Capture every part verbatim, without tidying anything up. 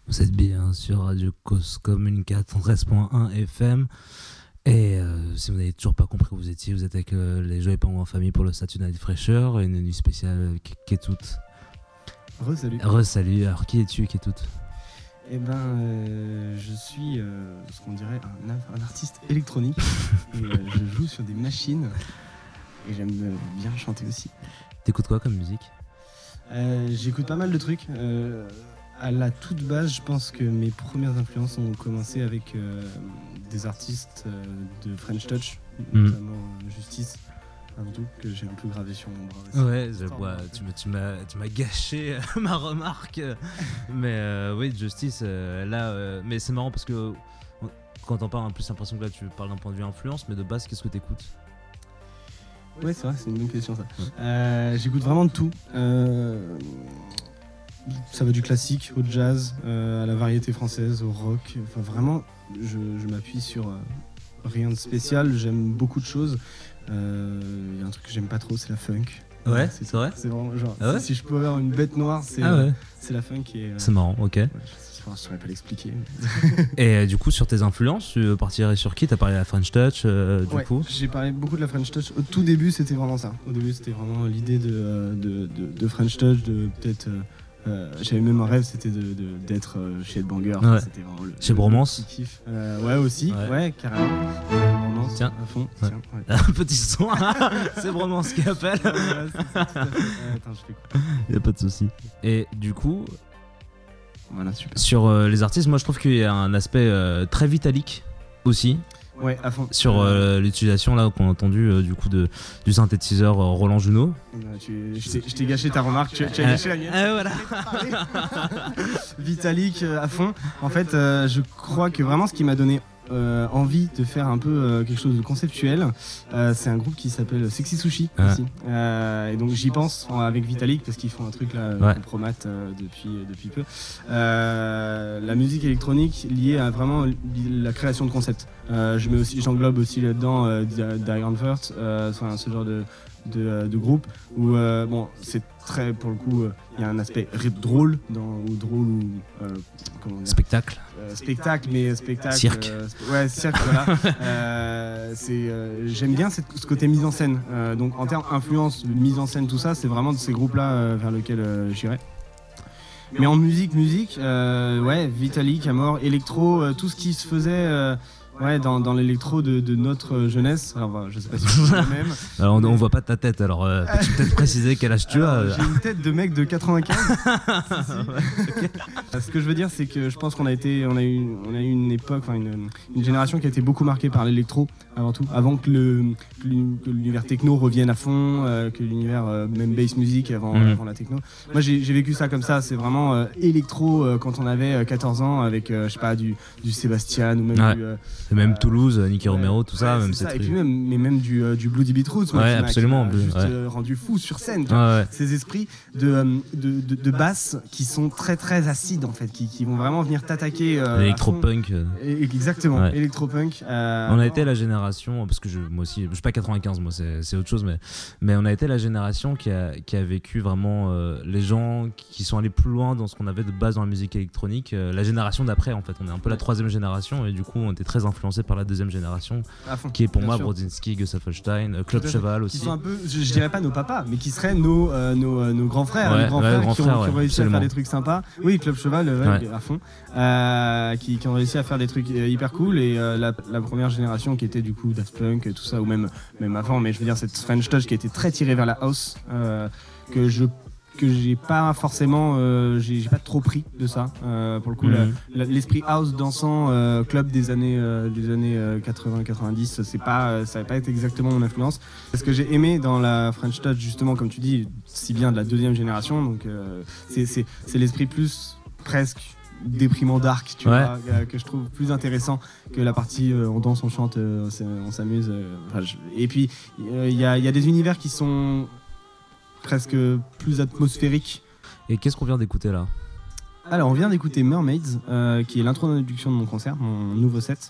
Vous êtes bien sur Radio Cause Commune quatre-vingt-treize point un F M. Et euh, si vous n'avez toujours pas compris où vous étiez, vous êtes avec euh, les Joyeux Pingouins en famille pour le Statut Night Fraîcheur, une nuit spéciale Kétoute. Re-salut. Re-salut. Alors qui es-tu, Kétoute ? Eh ben, euh, je suis euh, ce qu'on dirait un, un artiste électronique. et euh, je joue sur des machines. Et j'aime bien chanter aussi. T'écoutes quoi comme musique ? euh, J'écoute pas mal de trucs. Euh, à la toute base, je pense que mes premières influences ont commencé avec euh, des artistes euh, de French Touch, mm. notamment euh, Justice, avant tout, que j'ai un peu gravé sur mon bras aussi. Ouais, je vois, tu, m'as, tu, m'as, tu m'as gâché ma remarque. Mais euh, oui, Justice, euh, là, euh, mais c'est marrant parce que quand on parle, en plus, l'impression que là tu parles d'un point de vue influence, mais de base, qu'est-ce que t'écoutes ? Ouais, c'est vrai, c'est une bonne question ça. Ouais. Euh, j'écoute vraiment de tout. Euh, ça va du classique au jazz, euh, à la variété française, au rock. Enfin, vraiment, je, je m'appuie sur euh, rien de spécial. J'aime beaucoup de choses. Il euh, y a un truc que j'aime pas trop, c'est la funk. Ouais, c'est, c'est vrai. C'est vraiment genre, ah ouais si, si je peux avoir une bête noire, c'est, ah ouais. euh, c'est la funk. Et, euh, c'est marrant, ok. Ouais, je ne saurais pas l'expliquer. Et euh, du coup, sur tes influences, tu partirais sur qui ? T'as parlé de la French Touch, euh, du ouais, coup j'ai parlé beaucoup de la French Touch. Au tout début, c'était vraiment ça. Au début, c'était vraiment l'idée de, de, de, de French Touch, de peut-être... Euh, Euh, j'avais même un rêve, c'était de, de, d'être euh, chez Headbanger. Ouais. C'était vraiment le, chez Bromance. Kiff. Euh, ouais, aussi, ouais, ouais carrément. Bromance, tiens, à fond. Ouais. Tiens, ouais. Un petit son, c'est Bromance qui appelle. Ouais, c'est, c'est tout à fait. Euh, attends, je fais quoi ? Y'a pas de souci. Et du coup, voilà, super. Sur euh, les artistes, moi je trouve qu'il y a un aspect euh, très vitalique aussi. Ouais, à fond. Sur euh, l'utilisation là qu'on a entendu euh, du coup de du synthétiseur euh, Roland Junot. Euh, tu, je, t'ai, je t'ai gâché ta remarque, tu, tu as gâché la mienne. Euh, voilà. Vitalik euh, à fond. En fait, euh, je crois que vraiment ce qui m'a donné euh, envie de faire un peu euh, quelque chose de conceptuel, euh, c'est un groupe qui s'appelle Sexy Sushi ouais. aussi. Euh, et donc j'y pense avec Vitalik parce qu'ils font un truc là, ouais. compromat euh, depuis depuis peu. Euh, la musique électronique liée à vraiment la création de concepts. Euh, je mets aussi, j'englobe aussi là-dedans euh, Dionverse, euh, enfin ce genre de de, de groupe où euh, bon c'est très pour le coup il euh, y a un aspect rip drôle dans ou drôle ou euh, comment dire, spectacle euh, spectacle mais spectacle cirque euh, sp- ouais cirque voilà euh, c'est euh, j'aime bien cette, ce côté mise en scène euh, donc en termes influence mise en scène tout ça c'est vraiment de ces groupes là euh, vers lesquels euh, j'irais. Mais en musique musique euh, ouais Vitalik, Amor, électro euh, tout ce qui se faisait euh, ouais, dans, dans l'électro de, de notre jeunesse. Alors, je sais pas si c'est le même. Alors, on, on voit pas ta tête, alors euh, peux-tu peut-être préciser quel âge tu alors, as ? J'ai une tête de mec de quatre-vingt-quinze. si, si. Okay. Ce que je veux dire, c'est que je pense qu'on a été, on a eu, on a eu une époque, enfin une, une génération qui a été beaucoup marquée par l'électro avant tout, avant que, le, que l'univers techno revienne à fond, euh, que l'univers euh, même bass music avant, mmh. avant la techno. Moi, j'ai, j'ai vécu ça comme ça. C'est vraiment euh, électro euh, quand on avait quatorze ans avec, euh, je sais pas, du, du Sébastien ou même ouais. du. Euh, Et même euh, Toulouse, Nicky ouais, Romero, tout ouais, ça, même ça. Et puis même, mais même du, euh, du Bloody Beetroots, ouais, absolument, m'a juste ouais. euh, rendu fou sur scène. Ouais, ouais. Ces esprits de, euh, de, de, de basse qui sont très très acides en fait, qui, qui vont vraiment venir t'attaquer. Euh, L'électropunk. Et, exactement, ouais. électropunk. Euh, on a été la génération, parce que je, moi aussi, je suis pas quatre-vingt-quinze, moi c'est, c'est autre chose, mais, mais on a été la génération qui a, qui a vécu vraiment euh, les gens qui sont allés plus loin dans ce qu'on avait de base dans la musique électronique. Euh, la génération d'après en fait, on est un peu la troisième génération et du coup on était très influencé par la deuxième génération, fond, qui est pour moi sûr. Brodzinski, Gus Affelstein, euh, Club Cheval aussi. Qui sont un peu, je, je dirais pas nos papas, mais qui seraient nos, euh, nos, euh, nos grands frères, ouais, nos grands ouais, frères grand qui, frère, ont, qui ont ouais, réussi absolument. à faire des trucs sympas. Oui, Club Cheval, ouais, ouais. à fond. Euh, qui, qui ont réussi à faire des trucs hyper cool et euh, la, la première génération qui était du coup Daft Punk, tout ça, ou même, même avant, mais je veux dire cette French Touch qui a été très tirée vers la house, euh, que je que j'ai pas forcément euh, j'ai, j'ai pas trop pris de ça euh, pour le coup mmh. la, la, l'esprit house dansant euh, club des années euh, des années euh, quatre-vingts quatre-vingt-dix c'est pas euh, ça va pas être exactement mon influence. Ce que j'ai aimé dans la French Touch justement comme tu dis si bien de la deuxième génération donc euh, c'est c'est c'est l'esprit plus presque déprimant dark tu ouais. vois euh, que je trouve plus intéressant que la partie euh, on danse on chante euh, on s'amuse euh, enfin, je... et puis il euh, y a il y a des univers qui sont presque plus atmosphérique. Et qu'est-ce qu'on vient d'écouter là ? Alors on vient d'écouter Mermaids, euh, qui est l'intro d'introduction de mon concert, mon nouveau set.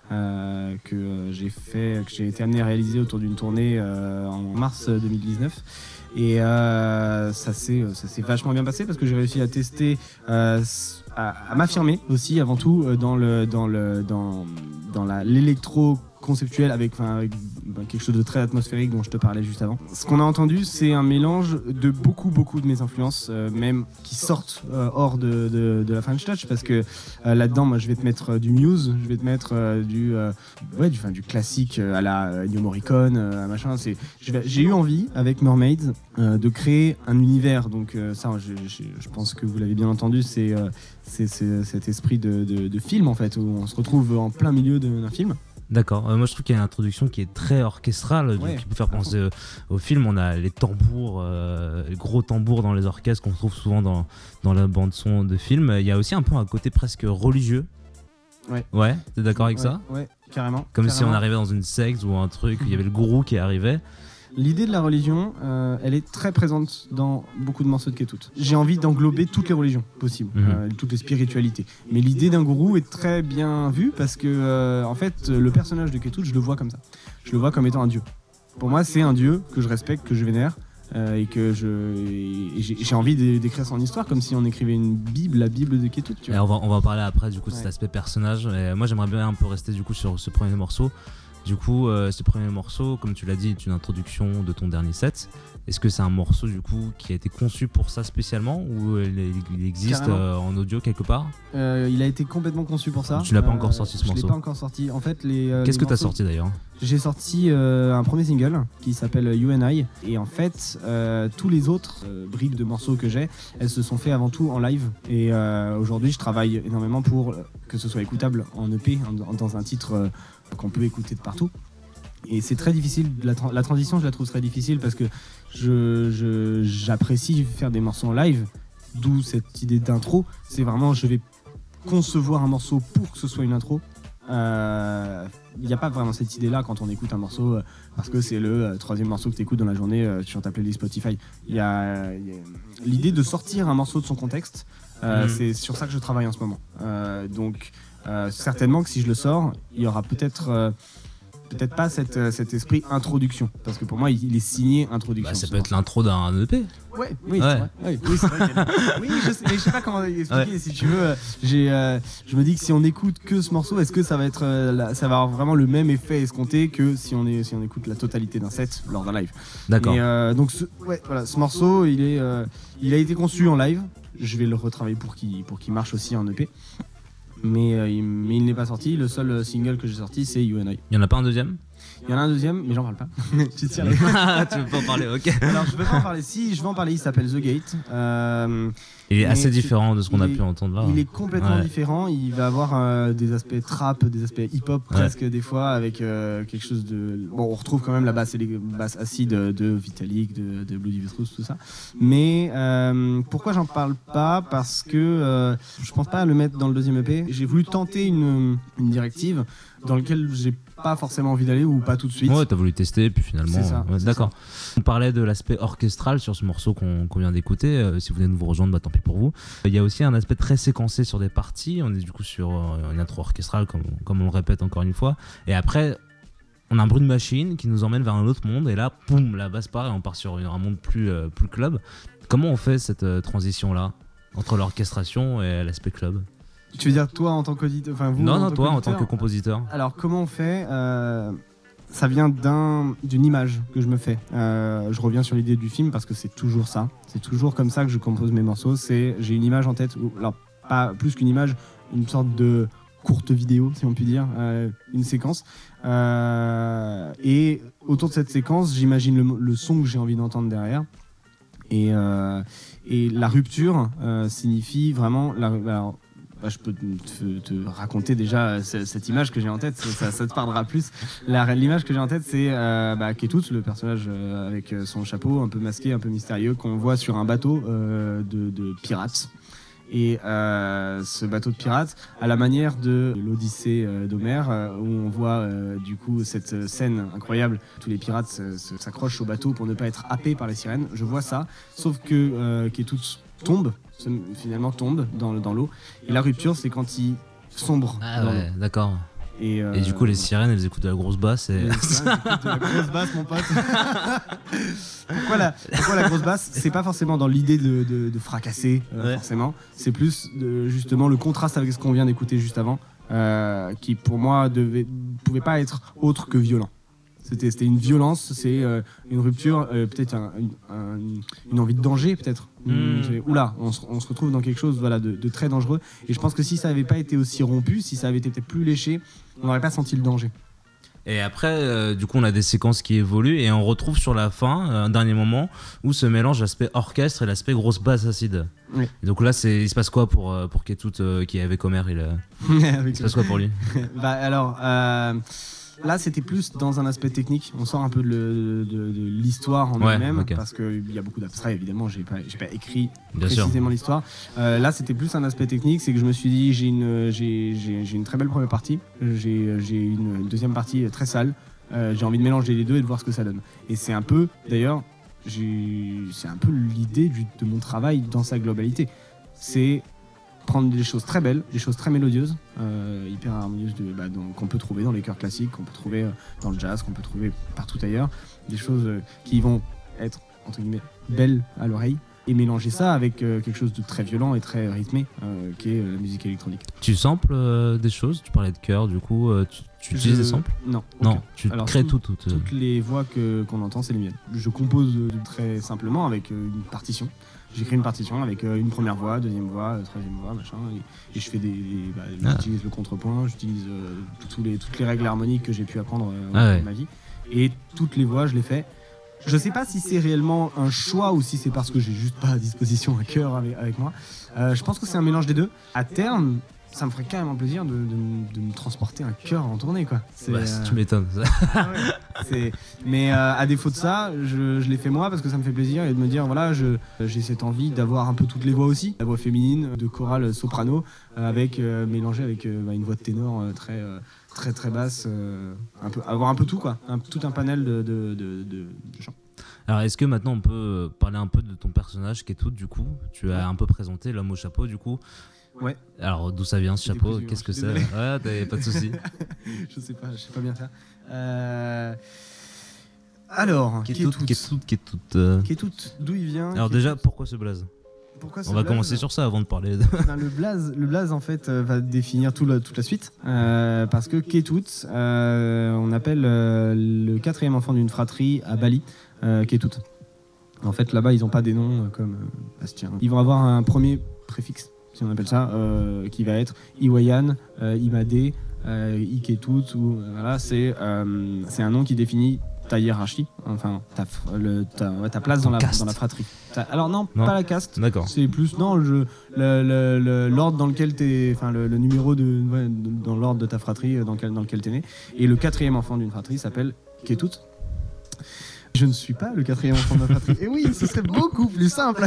euh, que euh, j'ai fait, que j'ai été amené à réaliser autour d'une tournée euh, en mars deux mille dix-neuf. Et euh, ça s'est ça s'est vachement bien passé parce que j'ai réussi à tester, euh, à, à m'affirmer aussi avant tout euh, dans le dans le dans dans la l'électro conceptuel avec, enfin, avec ben, quelque chose de très atmosphérique dont je te parlais juste avant. Ce qu'on a entendu, c'est un mélange de beaucoup beaucoup de mes influences, euh, même qui sortent euh, hors de, de, de la French Touch, parce que euh, là-dedans, moi, je vais te mettre euh, du Muse, je vais te mettre euh, du, euh, ouais, du, enfin, du classique euh, à la euh, Ennio Morricone, euh, machin. C'est, j'ai eu envie avec Mermaids euh, de créer un univers. Donc euh, ça, je, je, je pense que vous l'avez bien entendu, c'est euh, c'est cet esprit de, de, de film en fait, où on se retrouve en plein milieu d'un film. D'accord, euh, moi je trouve qu'il y a une introduction qui est très orchestrale, ouais, qui peut faire penser euh, au film. On a les tambours, euh, les gros tambours dans les orchestres qu'on trouve souvent dans, dans la bande-son de film. Il y a aussi un peu un côté presque religieux. Ouais, ouais t'es d'accord avec ouais, ça? Ouais, carrément. Comme carrément. si on arrivait dans une secte ou un truc, il y avait le gourou qui arrivait. L'idée de la religion, euh, elle est très présente dans beaucoup de morceaux de Ketut. J'ai envie d'englober toutes les religions possibles, mmh. euh, toutes les spiritualités. Mais l'idée d'un gourou est très bien vue parce que, euh, en fait, le personnage de Ketut, je le vois comme ça. Je le vois comme étant un dieu. Pour moi, c'est un dieu que je respecte, que je vénère. Euh, et que je et j'ai, j'ai envie d'écrire son histoire comme si on écrivait une bible, la bible de Ketut. Tu vois. Et on va on va en parler après du coup de ouais. cet aspect personnage. Et moi, j'aimerais bien un peu rester du coup sur ce premier morceau. Du coup, euh, ce premier morceau, comme tu l'as dit, est une introduction de ton dernier set. Est-ce que c'est un morceau du coup qui a été conçu pour ça spécialement ou il existe euh, en audio quelque part? euh, Il a été complètement conçu pour ça. Tu l'as pas euh, encore sorti ce je morceau? Je l'ai pas encore sorti. En fait, les. Euh, Qu'est-ce les que tu as morceaux... sorti d'ailleurs? J'ai sorti euh, un premier single qui s'appelle You and I. Et en fait, euh, tous les autres euh, bribes de morceaux que j'ai, elles se sont fait avant tout en live. Et euh, aujourd'hui, je travaille énormément pour que ce soit écoutable en E P, en, dans un titre euh, qu'on peut écouter de partout. Et c'est très difficile, la, tra- la transition je la trouve très difficile parce que je, je, j'apprécie faire des morceaux en live, d'où cette idée d'intro. C'est vraiment, je vais concevoir un morceau pour que ce soit une intro. Il euh, n'y a pas vraiment cette idée-là quand on écoute un morceau euh, parce que c'est le euh, troisième morceau que tu écoutes dans la journée euh, sur ta playlist Spotify. Il y a, y a l'idée de sortir un morceau de son contexte, euh, mmh. c'est sur ça que je travaille en ce moment. Euh, donc euh, certainement que si je le sors, il y aura peut-être... Euh, peut-être pas cette, euh, cet esprit introduction, parce que pour moi il est signé introduction. Bah, ça peut être l'intro d'un E P. Ouais, oui, ouais. C'est vrai. Ouais, oui, c'est vrai oui, je sais, mais je sais pas comment expliquer. Ouais. Si tu veux, j'ai, euh, je me dis que si on écoute que ce morceau, est-ce que ça va être, euh, la, ça va avoir vraiment le même effet escompté que si on est, si on écoute la totalité d'un set lors d'un live. D'accord. Et, euh, donc, ce, ouais, voilà, ce morceau, il est, euh, il a été conçu en live. Je vais le retravailler pour qu'il, pour qu'il marche aussi en E P. Mais, euh, il, mais il n'est pas sorti. Le seul single que j'ai sorti, c'est You and I. Il n'y en a pas un deuxième? Il y en a un deuxième, mais j'en parle pas. Tu tires les... tu veux pas en parler, ok. Alors je veux pas en parler. Si, je vais en parler. Il s'appelle The Gate. Euh, il est assez différent de ce qu'on a est, pu entendre là. Il est complètement ouais. différent. Il va avoir euh, des aspects trap, des aspects hip-hop ouais. presque des fois, avec euh, quelque chose de. Bon, on retrouve quand même la basse, les basses acides de Vitalik, de, de Bloody Vitrus, tout ça. Mais euh, pourquoi j'en parle pas? Parce que euh, je pense pas à le mettre dans le deuxième E P. J'ai voulu tenter une, une directive dans laquelle j'ai pas forcément envie d'aller ou pas tout de suite. Ouais, t'as voulu tester, puis finalement. C'est ça, ouais, c'est d'accord. Ça. On parlait de l'aspect orchestral sur ce morceau qu'on, qu'on vient d'écouter. Euh, si vous venez de vous rejoindre, bah, tant pis pour vous. Il y a aussi un aspect très séquencé sur des parties. On est du coup sur euh, une intro orchestrale, comme, comme on le répète encore une fois. Et après, on a un bruit de machine qui nous emmène vers un autre monde. Et là, poum, la basse part et on part sur un monde plus, euh, plus club. Comment on fait cette euh, transition-là entre l'orchestration et l'aspect club? Tu veux dire toi en tant qu'auditeur, enfin vous? Non, en non, tant toi en tant que compositeur. Alors comment on fait? euh, Ça vient d'un, d'une image que je me fais. Euh, je reviens sur l'idée du film parce que c'est toujours ça. C'est toujours comme ça que je compose mes morceaux. C'est, j'ai une image en tête, ou, alors pas plus qu'une image, une sorte de courte vidéo si on peut dire, euh, une séquence. Euh, et autour de cette séquence, j'imagine le, le son que j'ai envie d'entendre derrière. Et, euh, et la rupture euh, signifie vraiment... La, alors, bah, je peux te, te raconter déjà cette image que j'ai en tête, ça, ça te parlera plus. La, l'image que j'ai en tête, c'est euh, bah, Ketut, le personnage euh, avec son chapeau un peu masqué, un peu mystérieux, qu'on voit sur un bateau euh, de, de pirates. Et euh, ce bateau de pirates, à la manière de l'Odyssée euh, d'Homère, euh, où on voit euh, du coup cette scène incroyable, tous les pirates se, se, s'accrochent au bateau pour ne pas être happés par les sirènes. Je vois ça, sauf que euh, Ketut tombe, finalement tombe dans, dans l'eau. Et la rupture, c'est quand il sombre ah dans ouais, l'eau. D'accord. Et, euh, Et du coup, les sirènes, elles écoutent de la grosse basse. Et... les sirènes écoutent de la grosse basse, mon pote. pourquoi, la, pourquoi la grosse basse? C'est pas forcément dans l'idée de, de, de fracasser, euh, ouais. forcément. C'est plus de, justement le contraste avec ce qu'on vient d'écouter juste avant, euh, qui pour moi ne pouvait pas être autre que violent. C'était, c'était une violence, c'est euh, une rupture, euh, peut-être un, un, une envie de danger, peut-être. Mmh. Oula, on se, on se retrouve dans quelque chose voilà, de, de très dangereux. Et je pense que si ça n'avait pas été aussi rompu, si ça avait été peut-être plus léché, on n'aurait pas senti le danger. Et après, euh, du coup, on a des séquences qui évoluent et on retrouve sur la fin, euh, un dernier moment, où se mélange l'aspect orchestre et l'aspect grosse basse acide. Oui. Et donc là, c'est, il se passe quoi pour, pour Ketut, euh, qui est avec Homer il, euh, il se passe quoi pour lui? Bah alors... Euh... Là, c'était plus dans un aspect technique. On sort un peu de, le, de, de l'histoire en ouais, elle-même, okay. parce qu'il y a beaucoup d'abstraits, évidemment. J'ai pas, j'ai pas écrit Bien précisément sûr. l'histoire. Euh, là, c'était plus un aspect technique. C'est que je me suis dit, j'ai une, j'ai, j'ai, j'ai une très belle première partie. J'ai, j'ai une deuxième partie très sale. Euh, j'ai envie de mélanger les deux et de voir ce que ça donne. Et c'est un peu, d'ailleurs, j'ai, c'est un peu l'idée du, de mon travail dans sa globalité. C'est prendre des choses très belles, des choses très mélodieuses, euh, hyper harmonieuses de, bah, donc, qu'on peut trouver dans les chœurs classiques, qu'on peut trouver euh, dans le jazz, qu'on peut trouver partout ailleurs, des choses euh, qui vont être entre guillemets belles à l'oreille, et mélanger ça avec euh, quelque chose de très violent et très rythmé, euh, qui est euh, la musique électronique. Tu samples euh, des choses? Tu parlais de chœur, du coup, euh, tu, tu Je... utilises des samples? Non. Non, okay. Tu Alors, crées tout, tout, tout, toutes les voix que, qu'on entend, c'est les miennes. Je compose euh, très simplement avec euh, une partition. J'écris une partition avec euh, une première voix, deuxième voix, euh, troisième voix, machin, et, et je fais des, des bah, ah. j'utilise le contrepoint, j'utilise euh, tous les, toutes les règles harmoniques que j'ai pu apprendre euh, ah ouais. dans ma vie, et toutes les voix, je les fais. Je sais pas si c'est réellement un choix ou si c'est parce que j'ai juste pas à disposition un chœur avec, avec moi. Euh, je pense que c'est un mélange des deux. À terme, ça me ferait carrément plaisir de, de, de me transporter un chœur en tournée, quoi. C'est, bah, euh... tu m'étonnes. Ah ouais. c'est... Mais euh, à défaut de ça, je, je l'ai fait moi parce que ça me fait plaisir et de me dire, voilà, je, j'ai cette envie d'avoir un peu toutes les voix aussi. La voix féminine, de chorale soprano, euh, avec, euh, mélangée avec euh, bah, une voix de ténor euh, très, euh, très très basse. Euh, un peu, avoir un peu tout, quoi. Un, tout un panel de, de, de, de, de chants. Alors, est-ce que maintenant on peut parler un peu de ton personnage, Ketut, du coup? Tu as un peu présenté l'homme au chapeau, du coup. Ouais. Alors, d'où ça vient ce chapeau? Cousu, Qu'est-ce que c'est? Ouais, t'as pas de soucis. Je sais pas, je sais pas bien faire. Euh... Alors, Ketut, Ketut, Ketut. Euh... Ketut, d'où il vient? Alors, Ketut. déjà, pourquoi ce blaze? Pourquoi ce On va blaze commencer sur ça avant de parler. De... Ben, le blaze, le blaze en fait euh, va définir tout le, toute la suite, euh, parce que Ketut, euh, on appelle euh, le quatrième enfant d'une fratrie à Bali, euh, Ketut. En fait, là-bas, ils n'ont pas des noms euh, comme euh, Bastien. Ils vont avoir un premier préfixe, si on appelle ça, euh, qui va être Iwayan, euh, Imade, euh, Iketut, ou voilà, c'est euh, c'est un nom qui définit ta hiérarchie, enfin ta, le, ta, ouais, ta place dans la, dans la fratrie. Ta, alors non, non, pas la caste. D'accord. C'est plus non le, le, le, le l'ordre dans lequel t'es, enfin le, le numéro de, ouais, dans l'ordre de ta fratrie dans lequel dans lequel t'es né. Et le quatrième enfant d'une fratrie s'appelle Ketut. Je ne suis pas le quatrième enfant de ma fratrie. Et oui, ce serait beaucoup plus simple.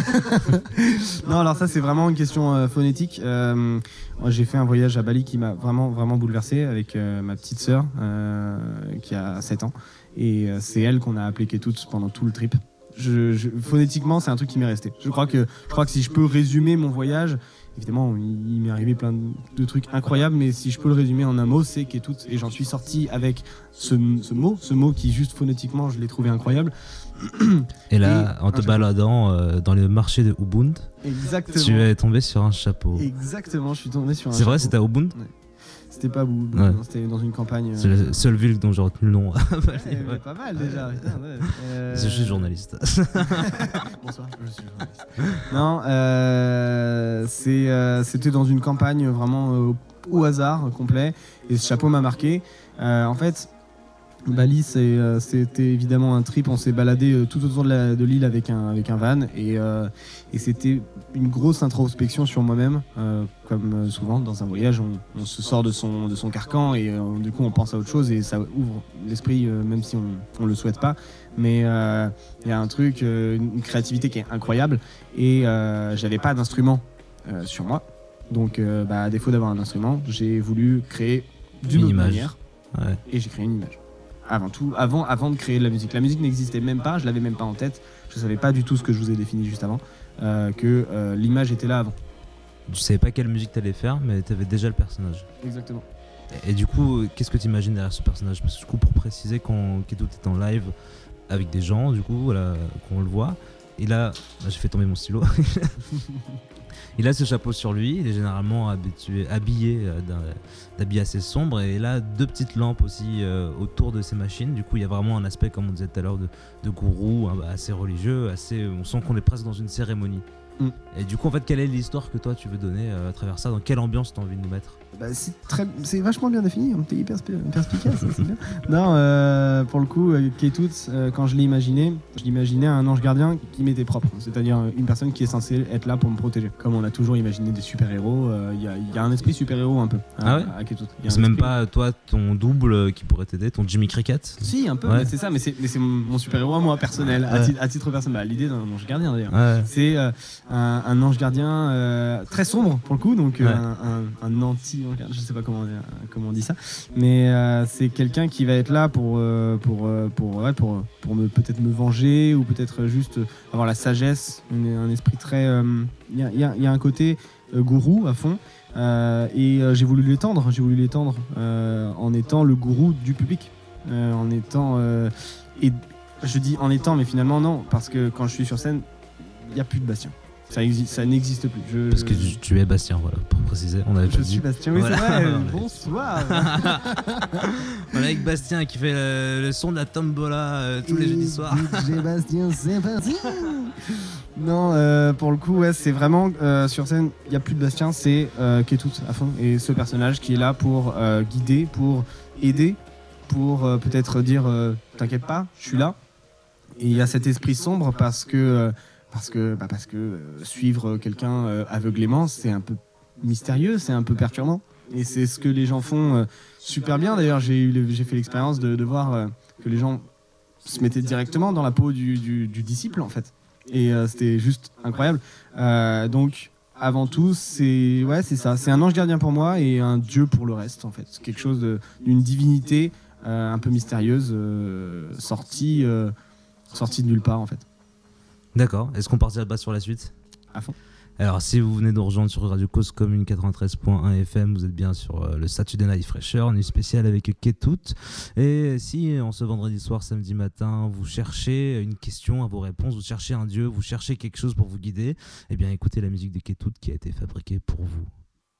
Non, alors ça c'est vraiment une question euh, phonétique. Euh, j'ai fait un voyage à Bali qui m'a vraiment vraiment bouleversé avec euh, ma petite sœur euh, qui a sept ans. Et euh, c'est elle qu'on a appelée Ketut pendant tout le trip. Je, je, phonétiquement, c'est un truc qui m'est resté. Je crois que je crois que si je peux résumer mon voyage, évidemment, il, il m'est arrivé plein de, de trucs incroyables, mais si je peux le résumer en un mot, c'est Ketut. Et j'en suis sorti avec ce, ce mot, ce mot qui juste phonétiquement, je l'ai trouvé incroyable. Et là, et en te baladant euh, dans les marchés de Ubud, exactement, tu es tombé sur un chapeau. Exactement, je suis tombé sur un c'est chapeau. C'est vrai, c'était à Ubud? Ouais. C'était pas Ubud, ouais. C'était dans une campagne. C'est euh... la seule ville dont j'ai retenu le nom. Ouais, ouais. Pas mal déjà. Ouais. Euh... Je suis journaliste. Bonsoir, je suis journaliste. Non, euh, c'est, euh, c'était dans une campagne vraiment euh, au hasard complet. Et ce chapeau m'a marqué. Euh, en fait, Bali, c'est, euh, c'était évidemment un trip. On s'est baladé euh, tout autour de, la, de l'île avec un, avec un van. Et, euh, et c'était une grosse introspection sur moi-même. Euh, comme souvent, dans un voyage, on, on se sort de son, de son carcan et euh, du coup, on pense à autre chose. Et ça ouvre l'esprit, euh, même si on ne le souhaite pas. Mais il euh, y a un truc, euh, une créativité qui est incroyable. Et euh, j'avais pas d'instrument euh, sur moi. Donc, euh, bah, à défaut d'avoir un instrument, j'ai voulu créer d'une une autre image. manière. Ouais. Et j'ai créé une image. Avant tout, avant, avant de créer de la musique. La musique n'existait même pas, je l'avais même pas en tête. Je savais pas du tout ce que je vous ai défini juste avant, euh, que euh, l'image était là avant. Tu savais pas quelle musique t'allais faire, mais t'avais déjà le personnage. Exactement. Et, et du coup, qu'est-ce que tu imagines derrière ce personnage? Parce que du coup, pour préciser, quand Ketut est en live avec des gens, du coup, voilà, qu'on le voit, il a, j'ai fait tomber mon stylo. Il a ce chapeau sur lui, il est généralement habitué, habillé euh, d'un, d'habits assez sombres, et il a deux petites lampes aussi euh, autour de ses machines. Du coup, il y a vraiment un aspect, comme on disait tout à l'heure, de, de gourou, hein, assez religieux, assez, on sent qu'on est presque dans une cérémonie. Mm. Et du coup, en fait, quelle est l'histoire que toi tu veux donner euh, à travers ça? Dans quelle ambiance tu as envie de nous mettre? Bah, c'est, très, c'est vachement bien défini, t'es hyper perspicace, c'est bien. Non, euh, pour le coup, Ketut, euh, quand je l'ai imaginé, je l'imaginais un ange gardien qui m'était propre, c'est-à-dire une personne qui est censée être là pour me protéger. Comme on a toujours imaginé des super-héros, il euh, y, y a un esprit super-héros un peu à, ah ouais à Ketut. C'est esprit... même pas toi, ton double qui pourrait t'aider, ton Jimmy Cricket? Si, un peu, ouais. mais c'est ça, mais c'est, mais c'est mon super-héros à moi, personnel, ouais. à, titre, à titre personnel. Bah, l'idée d'un ange gardien d'ailleurs, ouais. c'est euh, un, un ange gardien euh, très sombre pour le coup, donc ouais. un, un, un anti-ange gardien, je sais pas comment comment on dit ça, mais euh, c'est quelqu'un qui va être là pour euh, pour euh, pour ouais, pour pour me peut-être me venger, ou peut-être juste avoir la sagesse, un, un esprit très il euh, y, y, y a un côté euh, gourou à fond, euh, et euh, j'ai voulu l'étendre j'ai voulu l'étendre euh, en étant le gourou du public, euh, en étant euh, et je dis en étant, mais finalement non, parce que quand je suis sur scène, il y a plus de Bastien. Ça, existe, ça n'existe plus. Je... Parce que tu, tu es Bastien, voilà, pour préciser. On a je suis Bastien, oui, voilà. C'est vrai. Bonsoir. On est avec Bastien qui fait le, le son de la tombola euh, tous Et les jeudis soirs. J'ai Bastien, c'est parti. Non, euh, pour le coup, ouais, c'est vraiment euh, sur scène, il n'y a plus de Bastien, c'est euh, Ketut à fond. Et ce personnage qui est là pour euh, guider, pour aider, pour euh, peut-être dire euh, t'inquiète pas, je suis là. Et il y a cet esprit sombre parce que. Euh, Parce que, bah parce que euh, suivre quelqu'un euh, aveuglément, c'est un peu mystérieux, c'est un peu perturbant. Et c'est ce que les gens font euh, super bien. D'ailleurs, j'ai, eu le, j'ai fait l'expérience de, de voir euh, que les gens se mettaient directement dans la peau du, du, du disciple, en fait. Et euh, c'était juste incroyable. Euh, donc, avant tout, c'est, ouais, c'est ça. C'est un ange gardien pour moi et un dieu pour le reste, en fait. C'est quelque chose de, d'une divinité euh, un peu mystérieuse, euh, sortie, euh, sortie de nulle part, en fait. D'accord, est-ce qu'on partirait pas sur la suite? À fond. Alors, si vous venez de nous rejoindre sur Radio Cause Commune quatre-vingt-treize point un F M, vous êtes bien sur euh, le Saturday Night Fresher, nuit spéciale avec Ketut. Et si, en ce vendredi soir, samedi matin, vous cherchez une question à vos réponses, vous cherchez un dieu, vous cherchez quelque chose pour vous guider, eh bien, écoutez la musique de Ketut qui a été fabriquée pour vous.